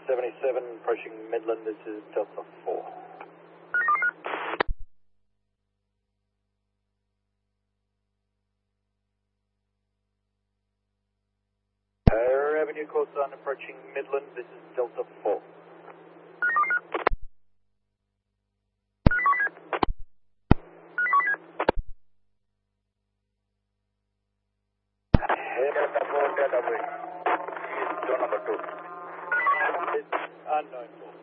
77 approaching Midland, this is Delta 4. Revenue call sign approaching Midland, this is Delta 4. Delta 4, Delta 3. Zone number 2. It's unknown.